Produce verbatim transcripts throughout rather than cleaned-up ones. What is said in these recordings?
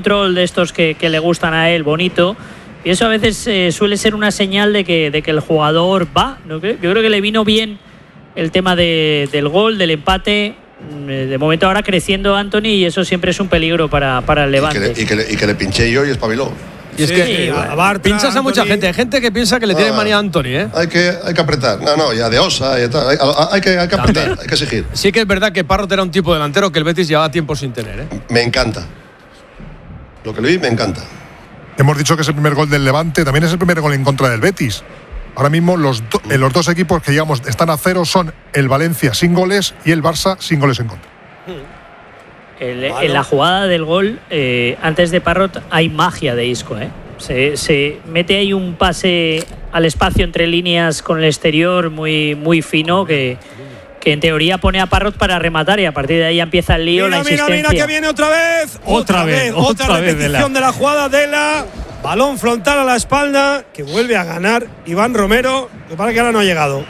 control de estos que, que le gustan a él, bonito. Y eso a veces eh, suele ser una señal de que, de que el jugador va, ¿no? Yo creo que le vino bien el tema de, del gol, del empate. De momento ahora creciendo Antony y eso siempre es un peligro para, para el Levante. Y que, le, y, que le, y que le pinché yo y espabiló. Y es sí, que sí, a Bartra, pinchas a Antony. mucha gente. Hay gente que piensa que le tiene Ah, manía a Antony, ¿eh? Hay que, hay que apretar. No, no, ya de Osa y tal. Hay, hay, que, hay que apretar, También. hay que exigir. Sí que es verdad que Parrot era un tipo delantero que el Betis llevaba tiempo sin tener, ¿eh? Me encanta. Lo que le vi me encanta. Hemos dicho que es el primer gol del Levante, también es el primer gol en contra del Betis. Ahora mismo los, do, eh, los dos equipos que digamos están a cero son el Valencia sin goles y el Barça sin goles en contra. El, en la jugada del gol, eh, antes de Parrot, hay magia de Isco, ¿eh? Se, se mete ahí un pase al espacio entre líneas con el exterior muy, muy fino que, que en teoría pone a Parrot para rematar y a partir de ahí empieza el lío, mira, la mira, insistencia. mira que viene otra vez. Otra, otra vez, vez. otra, Otra vez repetición de la. de la jugada de la. Balón frontal a la espalda que vuelve a ganar Iván Romero. Que para que ahora no ha llegado.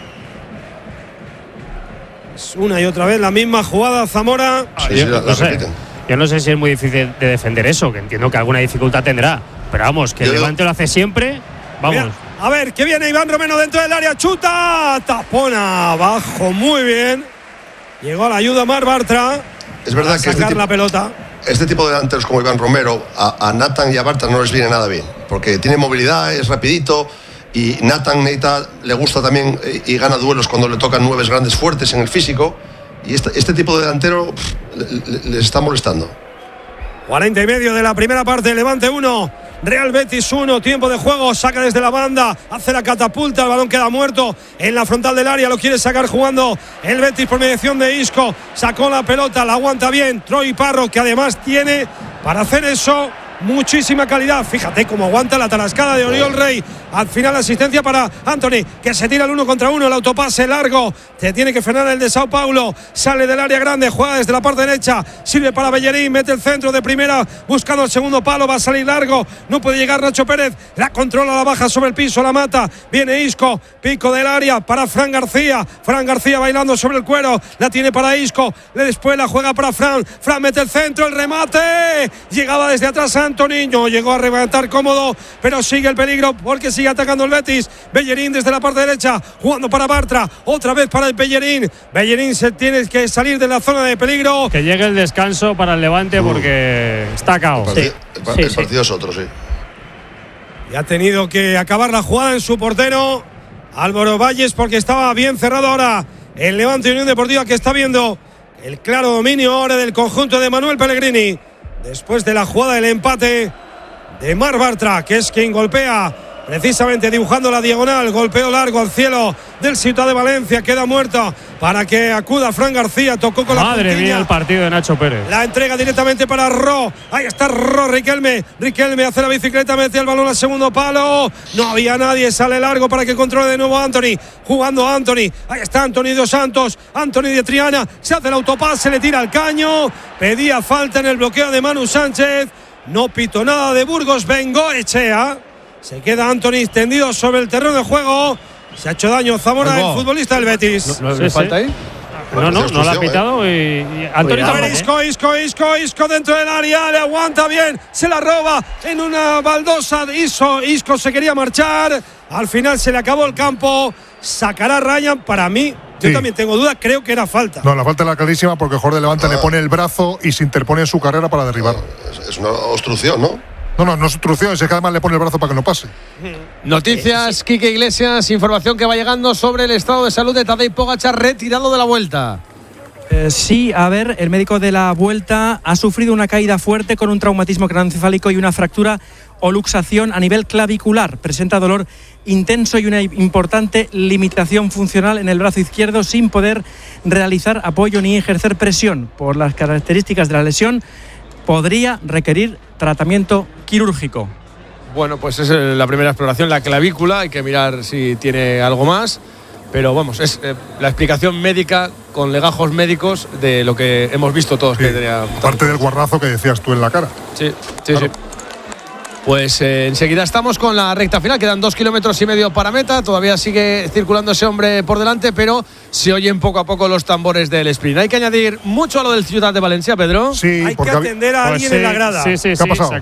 Es una y otra vez la misma jugada Zamora. Sí, yo, sí, la, no la sé, repiten. yo no sé si es muy difícil de defender eso, que entiendo que alguna dificultad tendrá. Pero vamos, que Yo el digo- Levante lo hace siempre. Vamos. Mira, a ver, que viene Iván Romero dentro del área. Chuta. Tapona abajo. Muy bien. Llegó a la ayuda Mar Bartra. Es verdad a que este sacar tipo, la pelota. este tipo de delanteros como Iván Romero, a, a Nathan y a Bartra no les viene nada bien. Porque tiene movilidad, es rapidito. Y Nathan Neita le gusta también eh, y gana duelos cuando le tocan nueves grandes fuertes en el físico. Y este, este tipo de delantero pff, le- le- les está molestando. cuarenta y medio de la primera parte. Levante uno. Real Betis uno, tiempo de juego, saca desde la banda, hace la catapulta, el balón queda muerto en la frontal del área, lo quiere sacar jugando el Betis por mediación de Isco, sacó la pelota, la aguanta bien Troy Parrot, que además tiene para hacer eso muchísima calidad. Fíjate cómo aguanta la tarascada de Oriol Rey. Al final asistencia para Antony, que se tira el uno contra uno, el autopase largo, te tiene que frenar el de Sao Paulo, sale del área grande, juega desde la parte derecha, sirve para Bellerín, mete el centro de primera, buscando el segundo palo, va a salir largo, no puede llegar Nacho Pérez, la controla, la baja sobre el piso, la mata, viene Isco, pico del área para Fran García, Fran García bailando sobre el cuero, la tiene para Isco, le después la juega para Fran, Fran mete el centro, el remate, llegaba desde atrás Antony, no llegó a rematar cómodo, pero sigue el peligro porque sigue atacando el Betis. Bellerín desde la parte derecha, jugando para Bartra, otra vez para el Bellerín. Bellerín se tiene que salir de la zona de peligro. Que llegue el descanso para el Levante porque está cao. El, partido, Sí, el, par- sí, el sí. partido es otro, sí. Y ha tenido que acabar la jugada en su portero Álvaro Valles porque estaba bien cerrado ahora el Levante Unión Deportiva, que está viendo el claro dominio ahora del conjunto de Manuel Pellegrini después de la jugada del empate de Mar Bartra, que es quien golpea precisamente dibujando la diagonal, golpeo largo al cielo del Ciudad de Valencia, queda muerto para que acuda Fran García, tocó con Madre la puntilla. mía, el partido de Nacho Pérez. La entrega directamente para Ro. Ahí está Ro, Riquelme. Riquelme hace la bicicleta, mete el balón al segundo palo. No había nadie, sale largo para que controle de nuevo Antony. Jugando Antony. Ahí está Antony dos Santos. Antony de Triana. Se hace el autopase, le tira al caño. Pedía falta en el bloqueo de Manu Sánchez. No pitó nada de Burgos. Bengoechea. Se queda Antony tendido sobre el terreno de juego. Se ha hecho daño Zamora, Algo. el futbolista del Betis. ¿No, no Sí, le sí. falta ahí? No, no, no lo ha Obstrucción, pitado y, y Antony Cuidado. A ver, tampoco. Isco, Isco, Isco, Isco dentro del área, le aguanta bien, se la roba en una baldosa de Isco, Isco se quería marchar, al final se le acabó el campo, sacará Ryan, para mí, yo Sí. también tengo dudas, creo que era falta. No, la falta era clarísima porque el jugador de Levante le pone el brazo y se interpone en su carrera para derribar. Es, es una obstrucción, ¿no? No, no, no es obstrucción, es que además le pone el brazo para que no pase. Noticias, Quique Iglesias, información que va llegando sobre el estado de salud de Tadej Pogačar, retirado de la Vuelta. Eh, sí, a ver, el médico de la Vuelta ha sufrido una caída fuerte con un traumatismo craneoencefálico y una fractura o luxación a nivel clavicular. Presenta dolor intenso y una importante limitación funcional en el brazo izquierdo, sin poder realizar apoyo ni ejercer presión. Por las características de la lesión, podría requerir tratamiento quirúrgico. Bueno, pues es eh, la primera exploración, la clavícula, hay que mirar si tiene algo más. Pero vamos, es eh, la explicación médica con legajos médicos de lo que hemos visto todos. Sí, Que tenía. parte del guarrazo que decías tú en la cara. Sí, sí, Claro. sí. Pues eh, enseguida estamos con la recta final. Quedan dos kilómetros y medio para meta. Todavía sigue circulando ese hombre por delante, pero se oyen poco a poco los tambores del sprint. Hay que añadir mucho a lo del Ciudad de Valencia, Pedro. Sí, Hay que porque hab- atender a Pues alguien sí, en la grada. Sí, sí, ¿Qué sí. ha pasado? Se